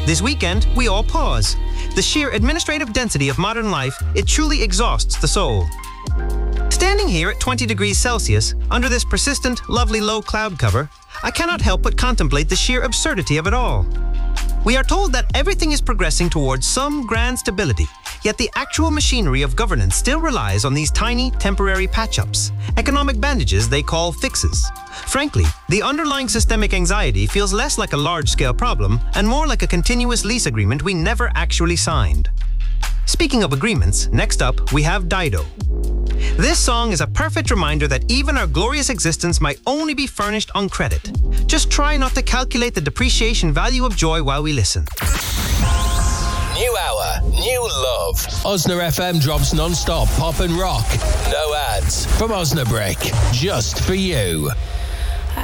This weekend, we all pause. The sheer administrative density of modern life, it truly exhausts the soul. Standing here at 20 degrees Celsius, under this persistent, lovely low cloud cover, I cannot help but contemplate the sheer absurdity of it all. We are told that everything is progressing towards some grand stability, yet the actual machinery of governance still relies on these tiny, temporary patch-ups, economic bandages they call fixes. Frankly, the underlying systemic anxiety feels less like a large-scale problem and more like a continuous lease agreement we never actually signed. Speaking of agreements, next up we have Dido. This song is a perfect reminder that even our glorious existence might only be furnished on credit. Just try not to calculate the depreciation value of joy while we listen. New hour, new love. Osna FM drops non-stop pop and rock. No ads from Osnabrick, just for you.